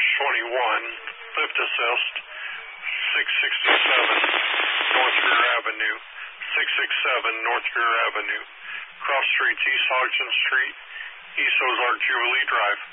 Cars 21, lift assist, 667 North Greer Avenue, 667 North Greer Avenue. Cross streets East Hodgson Street, East Ozark Jubilee Drive.